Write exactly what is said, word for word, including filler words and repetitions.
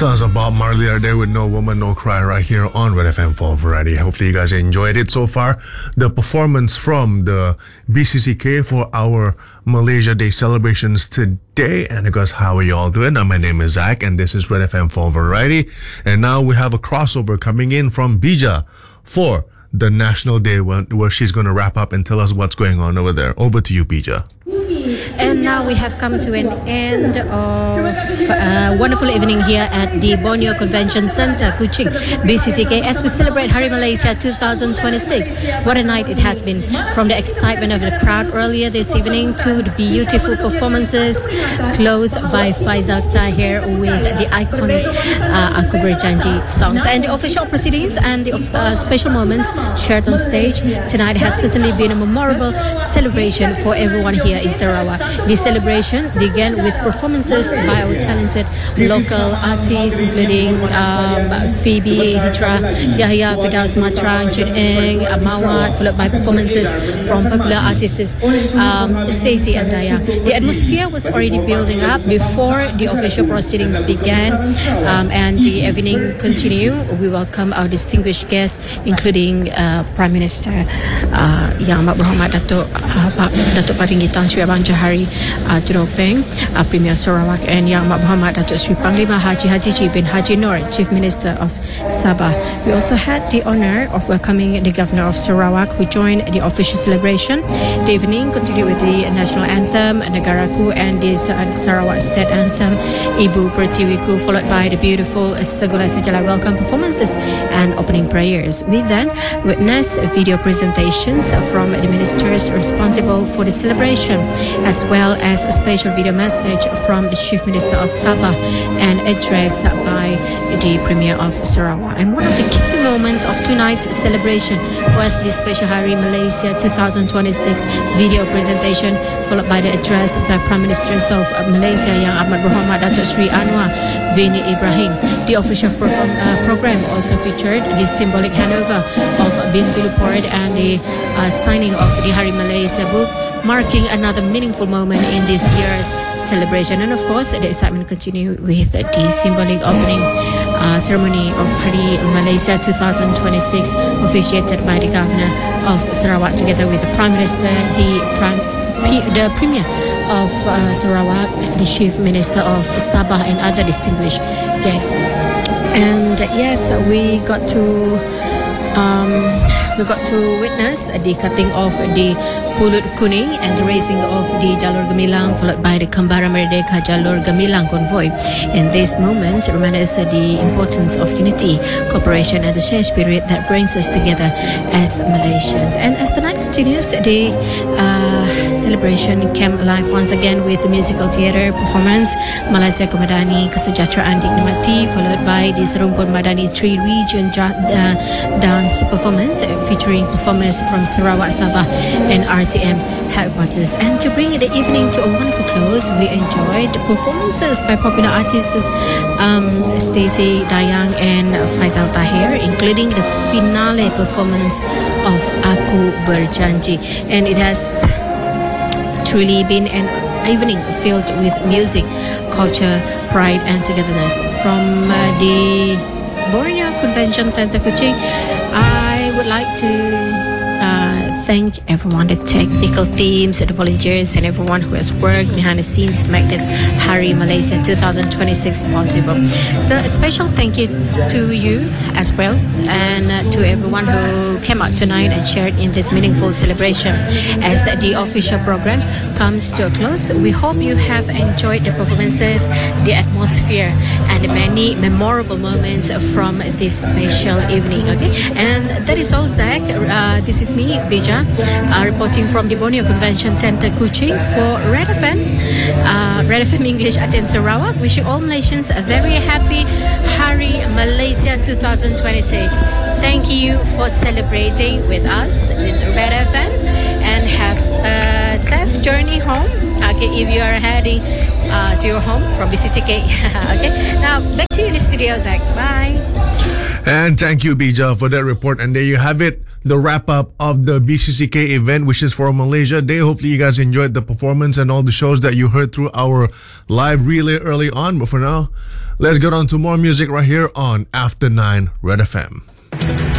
Sounds of Bob Marley are there with No Woman, No Cry right here on Red F M for Variety. Hopefully you guys enjoyed it so far. The performance from the B C C K for our Malaysia Day celebrations today. And of course, how are you all doing? Uh, my name is Zach and this is Red F M for Variety. And now we have a crossover coming in from Bija for the National Day where, where she's going to wrap up and tell us what's going on over there. Over to you, Bija. And now we have come to an end of a wonderful evening here at the Borneo Convention Centre, Kuching, B C C K, as we celebrate Hari Malaysia twenty twenty-six. What a night it has been. From the excitement of the crowd earlier this evening to the beautiful performances closed by Faizal Tahir with the iconic uh, Aku Berjanji songs. And the official proceedings and the uh, special moments shared on stage tonight has certainly been a memorable celebration for everyone here in Sarawak. The celebration began with performances by our talented local artists, including um, Phoebe, Hitra, Yahya, Fidaus Matra, Jin Eng, Mawat, followed by performances from popular artists um, Stacey and Daya. The atmosphere was already building up before the official proceedings began, um, and the evening continued. We welcome our distinguished guests, including uh, Prime Minister uh, Yang Amat Berhormat Datuk uh, Datuk Patinggi Tan Sri Abang Johari uh, Tudopeng, uh, Premier Sarawak, and Yang Amat Berhormat Datuk Sri Panglima Haji Haji Ji bin Haji Noor, Chief Minister of Sabah. We also had the honour of welcoming the Governor of Sarawak, who joined the official celebration. The evening continued with the national anthem, Negaraku, and the Sarawak State Anthem, Ibu Pertiwiku, followed by the beautiful Segala Sejalan welcome performances and opening prayers. We then witnessed video presentations from the ministers responsible for the celebration, as well as a special video message from the Chief Minister of Sabah and addressed by the Premier of Sarawak. And one of the key moments of tonight's celebration was the special Hari Malaysia twenty twenty-six video presentation, followed by the address by Prime Minister of Malaysia Yang Amat Berhormat Datuk Sri Anwar bin Ibrahim. The official program, uh, program also featured the symbolic handover of Bintu Lupord and the uh, signing of the Hari Malaysia book, marking another meaningful moment in this year's celebration. And of course, the excitement continued with the symbolic opening uh, ceremony of Hari Malaysia twenty twenty-six, officiated by the Governor of Sarawak together with the Prime Minister, the Prime, the Premier of uh, Sarawak, the Chief Minister of Sabah, and other distinguished guests. And yes, we got to um, we got to witness the cutting of the Pulut Kuning and the raising of the Jalur Gemilang, followed by the Kembara Merdeka Jalur Gemilang convoy. And these moments remind us of the importance of unity, cooperation, and the shared spirit that brings us together as Malaysians. And as the night continues, the uh, celebration came alive once again with the musical theatre performance, Malaysia Komadani Kesejahteraan Dinikmati, followed by the Serumpun Madani Three Region ja- uh, dance performance featuring performers from Sarawak, Sabah, and R T M headquarters. And to bring the evening to a wonderful close, we enjoyed performances by popular artists um, Stacey, Dayang, and Faizal Tahir, including the finale performance of Aku Berjanji. And it has truly been an evening filled with music, culture, pride, and togetherness. From uh, the Borneo Convention Centre, Kuching, I would like to Uh, thank everyone, the technical teams, the volunteers, and everyone who has worked behind the scenes to make this Hari Malaysia twenty twenty-six possible. So a special thank you to you as well, and uh, to everyone who came out tonight and shared in this meaningful celebration. As the official program comes to a close, we hope you have enjoyed the performances, the atmosphere, and the many memorable moments from this special evening. Okay, and that is all, Zach. Uh, this is me, Bija, uh, reporting from the Borneo Convention Centre, Kuching, for Red F M, uh, Red F M English Aten Sarawak. Wish you all Malaysians a very happy Hari Malaysia twenty twenty-six. Thank you for celebrating with us with Red F M, and have a safe journey home. Okay, if you are heading uh, to your home from B C C K. Okay, now back to you in the studio, Zach. Bye. And thank you, Bija, for that report. And there you have it, the wrap up of the B C C K event, which is for Malaysia Day. Hopefully, you guys enjoyed the performance and all the shows that you heard through our live relay early on. But for now, let's get on to more music right here on After Nine Red F M.